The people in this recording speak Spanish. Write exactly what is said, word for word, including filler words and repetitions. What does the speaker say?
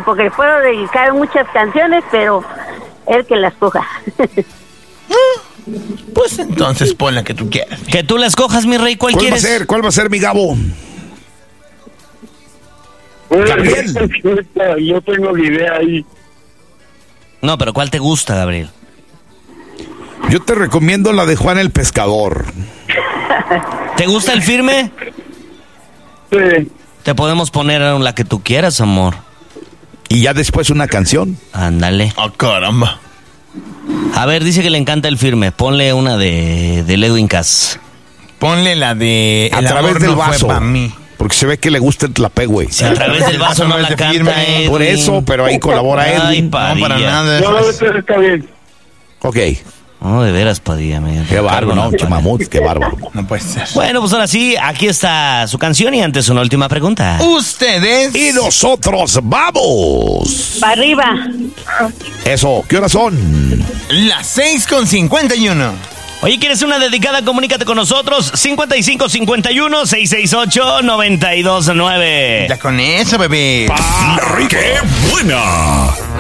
porque le puedo dedicar muchas canciones, pero él que las coja. Pues entonces pon la que tú quieras. Que tú la escojas, mi rey, ¿cuál, ¿Cuál quieres? va a ser? ¿Cuál va a ser, mi Gabo? Gabriel. Yo tengo la idea ahí. No, pero ¿cuál te gusta, Gabriel? Yo te recomiendo la de Juan el Pescador. ¿Te gusta el firme? Sí. Te podemos poner la que tú quieras, amor. Y ya después una canción. Ándale. Oh, caramba. A ver, dice que le encanta el firme. Ponle una de, de Edwin Cass. Ponle la de A El través amor del no vaso. fue pa' mí. Porque se ve que le gusta el tlapé, güey. Si a través del vaso no la Ese canta firme. Edwin. Por eso, pero ahí colabora él. Ay, No, Padilla. para nada. No, no, está bien. Ok. No, de veras, Padilla. Me Qué bárbaro, ¿no? Chimamut, qué bárbaro. No puede ser. Bueno, pues ahora sí, aquí está su canción y antes una última pregunta. Ustedes. Y nosotros vamos. Para arriba. Eso, ¿qué horas son? Las seis con cincuenta y uno. Oye, ¿quieres una dedicada? Comunícate con nosotros. cincuenta y cinco cincuenta y uno, seiscientos sesenta y ocho, noventa y dos nueve. Ya con eso, bebé. ¡Qué buena!